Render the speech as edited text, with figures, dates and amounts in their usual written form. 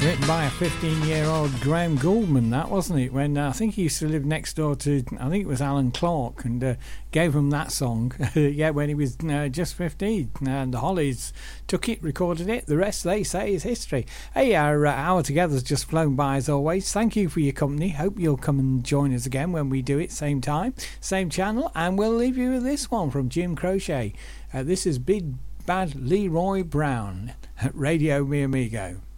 written by a 15-year-old Graham Gouldman, that wasn't it? When I think he used to live next door to, I think it was Alan Clark, and gave him that song. Yeah, when he was just 15, and the Hollies took it, recorded it. The rest, they say, is history. Hey, our hour together's just flown by as always. Thank you for your company. Hope you'll come and join us again when we do it, same time, same channel, and we'll leave you with this one from Jim Croce. This is Big Bad Leroy Brown at Radio Mi Amigo.